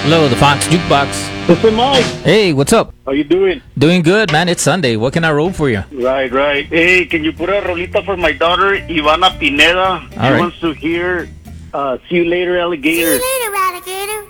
Hello, the Fox Jukebox. This is Mike. Hey, what's up? How you doing? Doing good, man. It's Sunday. What can I roll for you? Right. Hey, can you put a rolita for my daughter, Ivana Pineda? She right. wants to hear See You Later, Alligator.